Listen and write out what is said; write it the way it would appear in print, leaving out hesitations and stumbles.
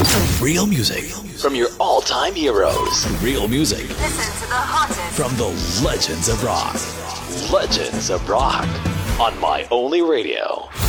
Real music from your all-time heroes. Real music. Listen to the hottest From the legends of rock. Legends of rock on My Only Radio.